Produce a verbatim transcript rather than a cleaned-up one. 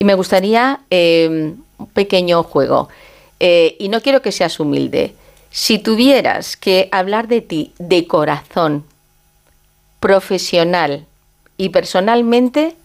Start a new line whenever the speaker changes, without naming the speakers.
Y me gustaría eh, un pequeño juego. Eh, y no quiero que seas humilde. Si tuvieras que hablar de ti de corazón, profesional y personalmente,